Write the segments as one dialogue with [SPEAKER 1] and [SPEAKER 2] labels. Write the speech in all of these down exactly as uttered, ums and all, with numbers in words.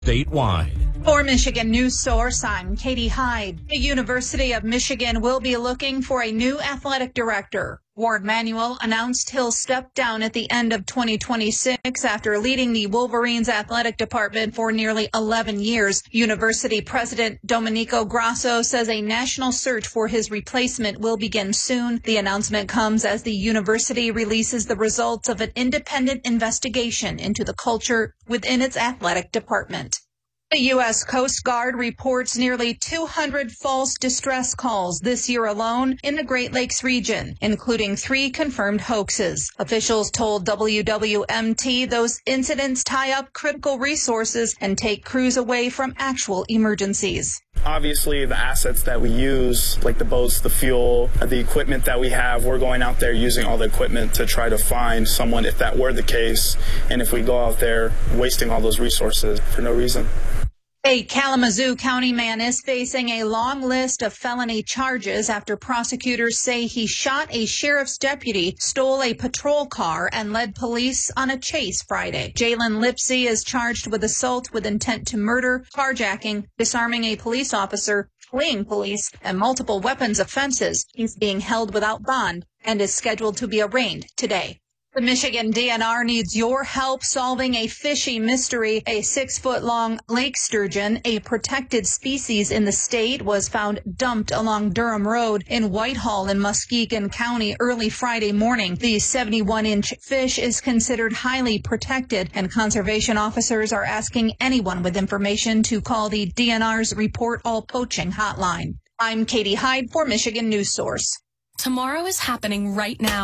[SPEAKER 1] statewide.
[SPEAKER 2] For Michigan News Source, I'm Katie Hyde. The University of Michigan will be looking for a new athletic director. Ward Manuel announced he'll step down at the end of twenty twenty-six after leading the Wolverines athletic department for nearly eleven years. University President Domenico Grasso says a national search for his replacement will begin soon. The announcement comes as the university releases the results of an independent investigation into the culture within its athletic department. The U S Coast Guard reports nearly two hundred false distress calls this year alone in the Great Lakes region, including three confirmed hoaxes. Officials told W W M T those incidents tie up critical resources and take crews away from actual emergencies.
[SPEAKER 3] Obviously, the assets that we use, like the boats, the fuel, the equipment that we have, we're going out there using all the equipment to try to find someone if that were the case, and if we go out there wasting all those resources for no reason.
[SPEAKER 2] A Kalamazoo County man is facing a long list of felony charges after prosecutors say he shot a sheriff's deputy, stole a patrol car, and led police on a chase Friday. Jalen Lipsey is charged with assault with intent to murder, carjacking, disarming a police officer, fleeing police, and multiple weapons offenses. He's being held without bond and is scheduled to be arraigned today. The Michigan D N R needs your help solving a fishy mystery. A six-foot-long lake sturgeon, a protected species in the state, was found dumped along Durham Road in Whitehall in Muskegon County early Friday morning. The seventy-one inch fish is considered highly protected, and conservation officers are asking anyone with information to call the D N R's Report All Poaching hotline. I'm Katie Hyde for Michigan News Source.
[SPEAKER 4] Tomorrow is happening right now.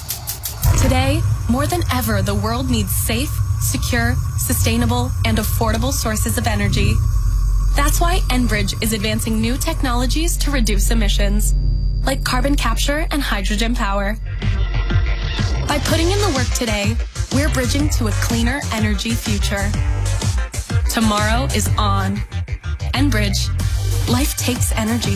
[SPEAKER 4] Today, more than ever, the world needs safe, secure, sustainable, and affordable sources of energy. That's why Enbridge is advancing new technologies to reduce emissions, like carbon capture and hydrogen power. By putting in the work today, we're bridging to a cleaner energy future. Tomorrow is on. Enbridge. Life takes energy.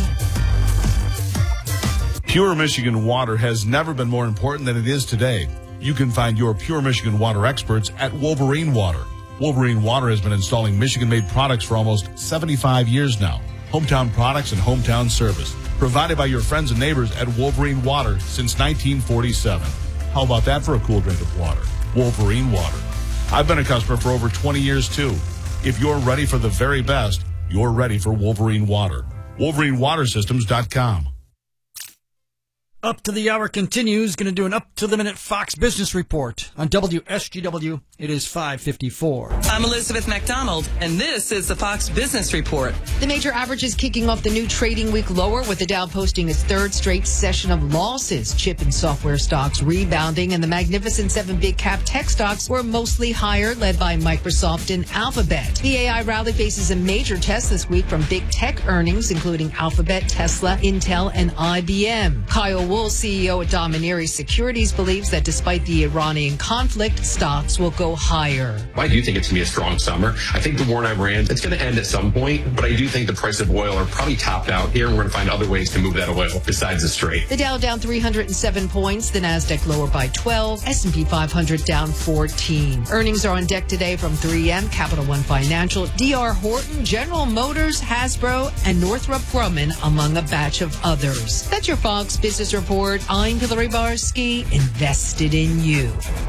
[SPEAKER 5] Pure Michigan water has never been more important than it is today. You can find your Pure Michigan water experts at Wolverine Water. Wolverine Water has been installing Michigan-made products for almost seventy-five years now. Hometown products and hometown service provided by your friends and neighbors at Wolverine Water since nineteen forty-seven. How about that for a cool drink of water? Wolverine Water. I've been a customer for over twenty years too. If you're ready for the very best, you're ready for Wolverine Water. Wolverine Water Systems dot com.
[SPEAKER 6] Up to the Hour continues. Going to do an up-to-the-minute Fox Business Report. On W S G W, it is five fifty-four.
[SPEAKER 7] I'm Elizabeth McDonald, and this is the Fox Business Report.
[SPEAKER 8] The major averages kicking off the new trading week lower, with the Dow posting its third straight session of losses. Chip and software stocks rebounding, and the Magnificent Seven big-cap tech stocks were mostly higher, led by Microsoft and Alphabet. The A I rally faces a major test this week from big tech earnings, including Alphabet, Tesla, Intel, and I B M. Kyle Wool, C E O at Domineering Securities, believes that despite the Iranian conflict, stocks will go higher.
[SPEAKER 9] I do think it's going to be a strong summer. I think the war in Iran, it's going to end at some point, but I do think the price of oil are probably topped out here, and we're going to find other ways to move that oil besides the Strait.
[SPEAKER 8] The Dow down three hundred seven points, the Nasdaq lower by twelve, S and P five hundred down fourteen. Earnings are on deck today from three M, Capital One Financial, D R Horton, General Motors, Hasbro, and Northrop Grumman, among a batch of others. That's your Fox Business Report. I'm Hillary Barsky, invested in you.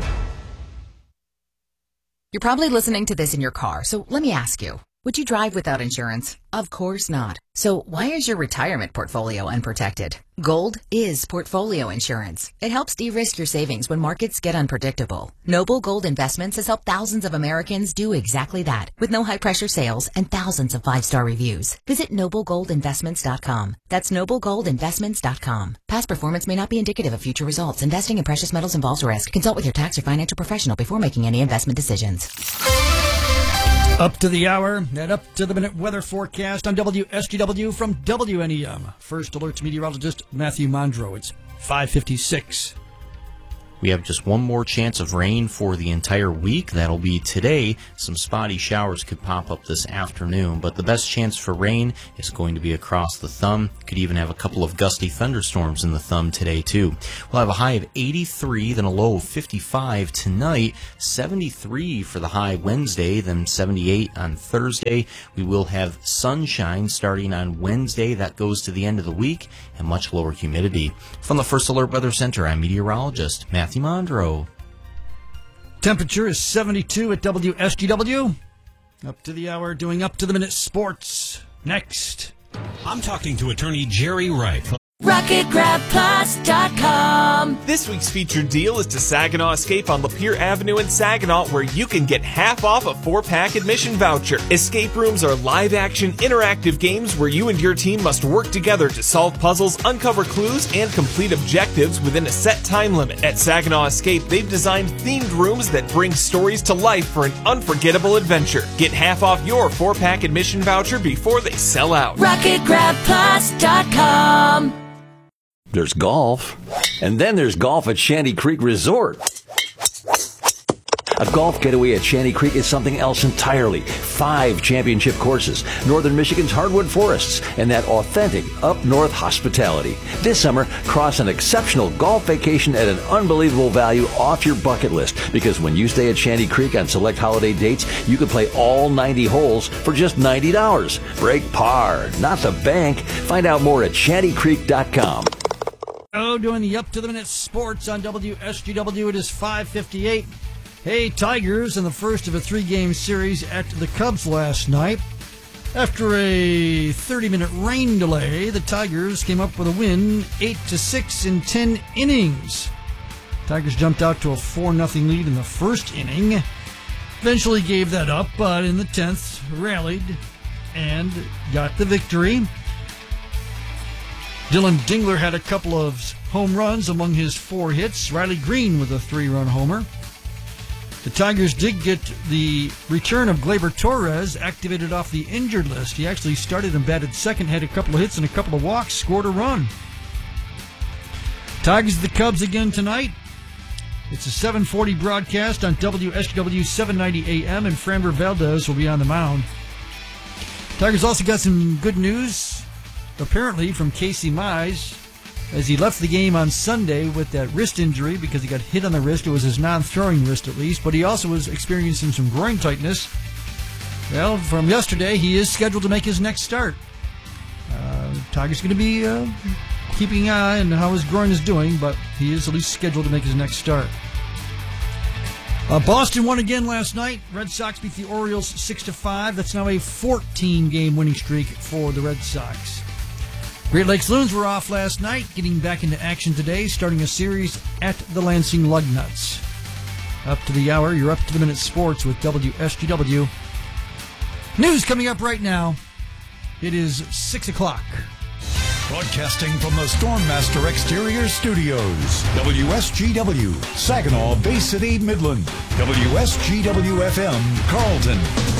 [SPEAKER 10] You're probably listening to this in your car, so let me ask you, would you drive without insurance? Of course not. So why is your retirement portfolio unprotected? Gold is portfolio insurance. It helps de-risk your savings when markets get unpredictable. Noble Gold Investments has helped thousands of Americans do exactly that, with no high-pressure sales and thousands of five-star reviews. Visit noble gold investments dot com. That's noble gold investments dot com. Past performance may not be indicative of future results. Investing in precious metals involves risk. Consult with your tax or financial professional before making any investment decisions.
[SPEAKER 6] Up to the hour and up to the minute weather forecast on W S G W from W N E M. First Alerts meteorologist Matthew Mondro. It's five fifty-six.
[SPEAKER 1] We have just one more chance of rain for the entire week. That'll be today. Some spotty showers could pop up this afternoon, but the best chance for rain is going to be across the thumb. Could even have a couple of gusty thunderstorms in the thumb today, too. We'll have a high of eighty-three, then a low of fifty-five tonight, seventy-three for the high Wednesday, then seventy-eight on Thursday. We will have sunshine starting on Wednesday. That goes to the end of the week, and much lower humidity. From the First Alert Weather Center, I'm meteorologist Matthew Mondro.
[SPEAKER 6] Temperature is seventy-two at W S G W. Up to the hour, doing up to the minute sports. Next.
[SPEAKER 11] I'm talking to attorney Jerry Wright.
[SPEAKER 12] Rocket Grab Plus dot com.
[SPEAKER 13] This week's featured deal is to Saginaw Escape on Lapeer Avenue in Saginaw, where you can get half off a four-pack admission voucher. Escape rooms are live-action, interactive games where you and your team must work together to solve puzzles, uncover clues, and complete objectives within a set time limit. At Saginaw Escape, they've designed themed rooms that bring stories to life for an unforgettable adventure. Get half off your four-pack admission voucher before they sell out.
[SPEAKER 12] Rocket Grab Plus dot com.
[SPEAKER 14] There's golf, and then there's golf at Shanty Creek Resort. A golf getaway at Shanty Creek is something else entirely. Five championship courses, Northern Michigan's hardwood forests, and that authentic up-north hospitality. This summer, cross an exceptional golf vacation at an unbelievable value off your bucket list, because when you stay at Shanty Creek on select holiday dates, you can play all ninety holes for just ninety dollars. Break par, not the bank. Find out more at shanty creek dot com.
[SPEAKER 6] Oh, doing the up-to-the-minute sports on W S G W. It is five fifty-eight. Hey, Tigers in the first of a three-game series at the Cubs last night. After a thirty-minute rain delay, the Tigers came up with a win, eight to six in ten innings. Tigers jumped out to a four nothing lead in the first inning. Eventually gave that up, but in the tenth, rallied and got the victory. Dylan Dingler had a couple of home runs among his four hits. Riley Green with a three-run homer. The Tigers did get the return of Gleyber Torres, activated off the injured list. He actually started and batted second, had a couple of hits and a couple of walks, scored a run. Tigers the Cubs again tonight. It's a seven forty broadcast on W S W seven ninety A M, and Framber Valdez will be on the mound. Tigers also got some good news, apparently, from Casey Mize, as he left the game on Sunday with that wrist injury because he got hit on the wrist. It was his non-throwing wrist, at least, but he also was experiencing some groin tightness. Well, from yesterday, he is scheduled to make his next start. Uh, Tiger's going to be uh, keeping an eye on how his groin is doing, but he is at least scheduled to make his next start. Uh, Boston won again last night. Red Sox beat the Orioles six to five. That's now a fourteen-game winning streak for the Red Sox. Great Lakes Loons were off last night, getting back into action today, starting a series at the Lansing Lugnuts. Up to the hour, you're up to the minute sports with W S G W. News coming up right now. It is six o'clock.
[SPEAKER 15] Broadcasting from the Stormmaster Exterior Studios. W S G W, Saginaw, Bay City, Midland. W S G W F M, Carlton.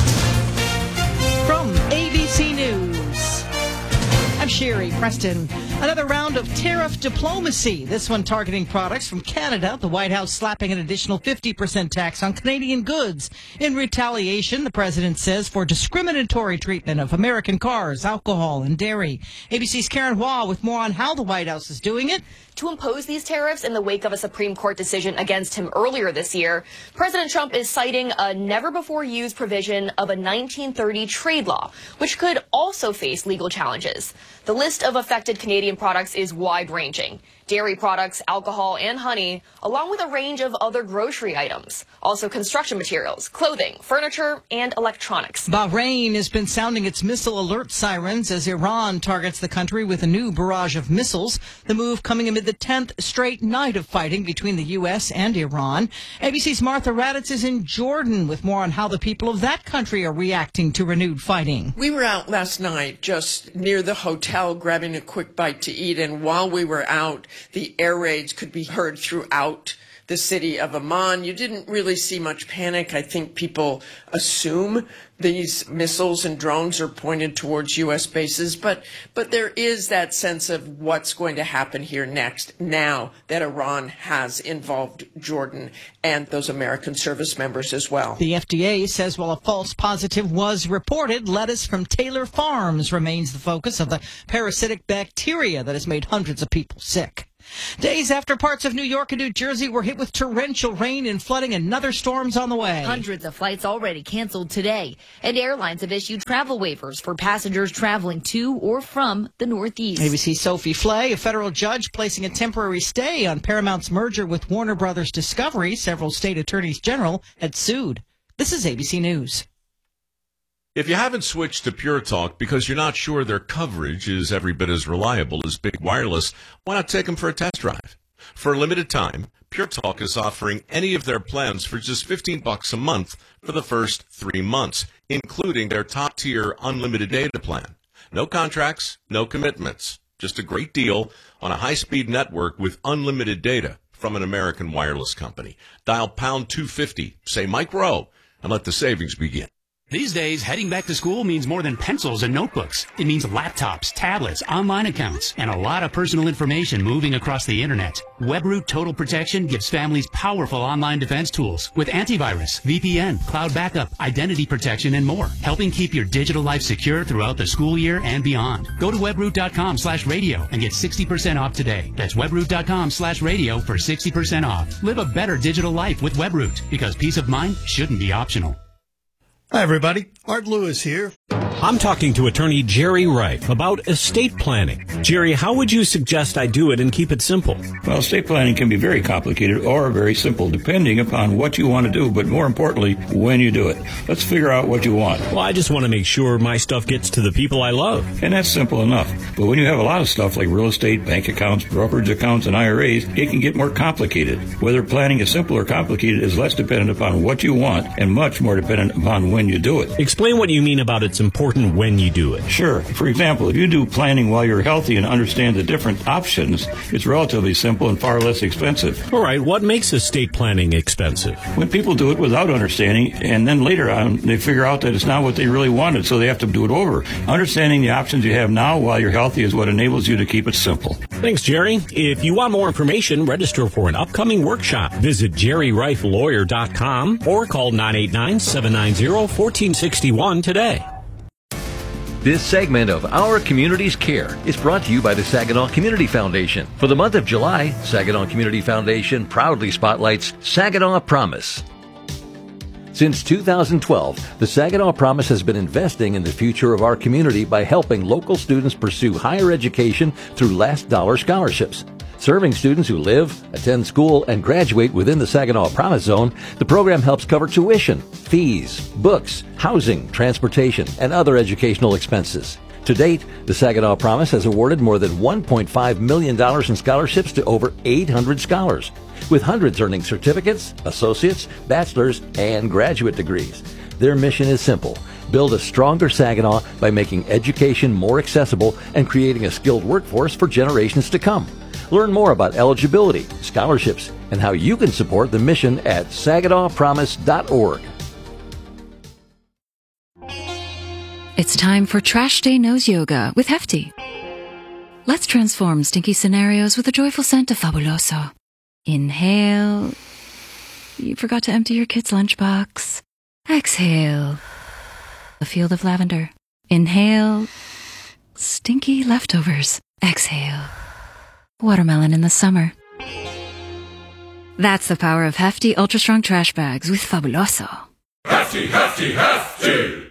[SPEAKER 16] From A B C News, I'm Sherry Preston. Another round of tariff diplomacy, this one targeting products from Canada. The White House slapping an additional fifty percent tax on Canadian goods in retaliation, the president says, for discriminatory treatment of American cars, alcohol, and dairy. A B C's Karen Hua with more on how the White House is doing it.
[SPEAKER 17] To impose these tariffs in the wake of a Supreme Court decision against him earlier this year, President Trump is citing a never-before-used provision of a nineteen thirty trade law, which could also face legal challenges. The list of affected Canadian products is wide-ranging. Dairy products, alcohol, and honey, along with a range of other grocery items. Also construction materials, clothing, furniture, and electronics.
[SPEAKER 16] Bahrain has been sounding its missile alert sirens as Iran targets the country with a new barrage of missiles. The move coming amid the tenth straight night of fighting between the U S and Iran. A B C's Martha Raddatz is in Jordan with more on how the people of that country are reacting to renewed fighting.
[SPEAKER 18] We were out last night just near the hotel grabbing a quick bite to eat, and while we were out, the air raids could be heard throughout the city of Amman. You didn't really see much panic. I think people assume these missiles and drones are pointed towards U S bases, but but there is that sense of what's going to happen here next now that Iran has involved Jordan and those American service members as well.
[SPEAKER 16] The F D A says while a false positive was reported, lettuce from Taylor Farms remains the focus of the parasitic bacteria that has made hundreds of people sick. Days after parts of New York and New Jersey were hit with torrential rain and flooding, another storm's on the way.
[SPEAKER 19] Hundreds of flights already canceled today, and airlines have issued travel waivers for passengers traveling to or from the Northeast.
[SPEAKER 16] A B C's Sophie Flay, a federal judge placing a temporary stay on Paramount's merger with Warner Brothers Discovery. Several state attorneys general had sued. This is A B C News.
[SPEAKER 20] If you haven't switched to Pure Talk because you're not sure their coverage is every bit as reliable as Big Wireless, why not take them for a test drive? For a limited time, Pure Talk is offering any of their plans for just fifteen bucks a month for the first three months, including their top-tier unlimited data plan. No contracts, no commitments. Just a great deal on a high-speed network with unlimited data from an American wireless company. Dial pound two fifty, say Mike Rowe, and let the savings begin.
[SPEAKER 11] These days, heading back to school means more than pencils and notebooks. It means laptops, tablets, online accounts, and a lot of personal information moving across the internet. WebRoot Total Protection gives families powerful online defense tools with antivirus, V P N, cloud backup, identity protection, and more, helping keep your digital life secure throughout the school year and beyond. Go to webroot.com slash radio and get sixty percent off today. That's webroot.com slash radio for sixty percent off. Live a better digital life with WebRoot, because peace of mind shouldn't be optional.
[SPEAKER 21] Hi, everybody. Art Lewis here.
[SPEAKER 11] I'm talking to attorney Jerry Wright about estate planning. Jerry, how would you suggest I do it and keep it simple?
[SPEAKER 22] Well, estate planning can be very complicated or very simple depending upon what you want to do, but more importantly, when you do it. Let's figure out what you want.
[SPEAKER 11] Well, I just want to make sure my stuff gets to the people I love.
[SPEAKER 22] And that's simple enough. But when you have a lot of stuff like real estate, bank accounts, brokerage accounts, and I R As, it can get more complicated. Whether planning is simple or complicated is less dependent upon what you want and much more dependent upon when you do it.
[SPEAKER 11] Explain what you mean about it's important when you do it.
[SPEAKER 22] Sure. For example, if you do planning while you're healthy and understand the different options, it's relatively simple and far less expensive.
[SPEAKER 11] All right. What makes estate planning expensive?
[SPEAKER 22] When people do it without understanding, and then later on they figure out that it's not what they really wanted, so they have to do it over. Understanding the options you have now while you're healthy is what enables you to keep it simple.
[SPEAKER 11] Thanks, Jerry. If you want more information, register for an upcoming workshop. Visit jerry reif lawyer dot com or call nine eight nine, seven nine zero, one four six one today.
[SPEAKER 14] This segment of Our Community's Care is brought to you by the Saginaw Community Foundation. For the month of July, Saginaw Community Foundation proudly spotlights Saginaw Promise. Since two thousand twelve, the Saginaw Promise has been investing in the future of our community by helping local students pursue higher education through last dollar scholarships. Serving students who live, attend school, and graduate within the Saginaw Promise Zone, the program helps cover tuition, fees, books, housing, transportation, and other educational expenses. To date, the Saginaw Promise has awarded more than one point five million dollars in scholarships to over eight hundred scholars, with hundreds earning certificates, associates, bachelor's, and graduate degrees. Their mission is simple: build a stronger Saginaw by making education more accessible and creating a skilled workforce for generations to come. Learn more about eligibility, scholarships, and how you can support the mission at saginaw promise dot org.
[SPEAKER 23] It's time for Trash Day Nose Yoga with Hefty. Let's transform stinky scenarios with a joyful scent of Fabuloso. Inhale. You forgot to empty your kid's lunchbox. Exhale. A field of lavender. Inhale. Stinky leftovers. Exhale. Watermelon in the summer. That's the power of Hefty Ultra Strong Trash Bags with Fabuloso.
[SPEAKER 24] Hefty, hefty, hefty!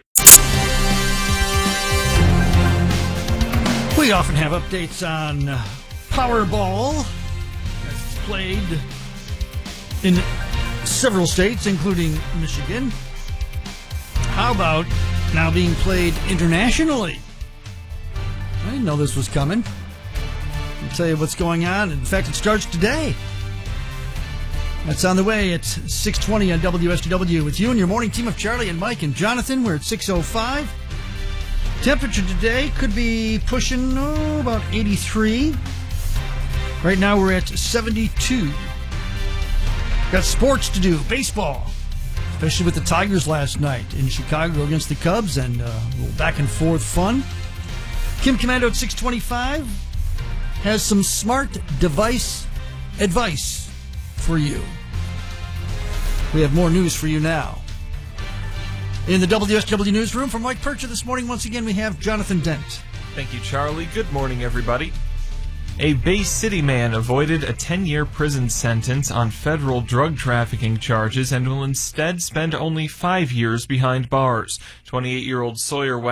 [SPEAKER 6] We often have updates on Powerball. It's played in several states, including Michigan. How about now being played internationally? I didn't know this was coming. I'll tell you what's going on. In fact, it starts today. That's on the way at six twenty on W S G W. It's you and your morning team of Charlie and Mike and Jonathan. We're at six oh five. Temperature today could be pushing oh, about eighty-three. Right now we're at seventy-two. Got sports to do, baseball, especially with the Tigers last night in Chicago against the Cubs, and uh, a little back and forth fun. Kim Commando at six twenty-five has some smart device advice for you. We have more news for you now. In the W S W newsroom from Mike Percha this morning, once again, we have Jonathan Dent.
[SPEAKER 2] Thank you, Charlie. Good morning, everybody. A Bay City man avoided a ten-year prison sentence on federal drug trafficking charges and will instead spend only five years behind bars. twenty-eight-year-old Sawyer